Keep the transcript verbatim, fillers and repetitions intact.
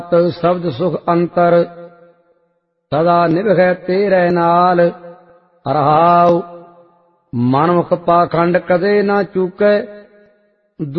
शब्द सुख अंतर सदा निभै तेरे नाल। रहाउ। मनमुख पाखंड कदे न चूकै,